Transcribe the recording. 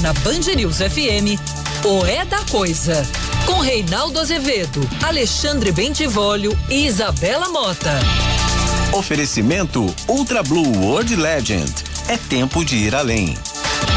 na Band News FM, o É da Coisa, com Reinaldo Azevedo, Alexandre Bentivolio e Isabela Mota. Oferecimento Ultra Blue World Legend. É tempo de ir além.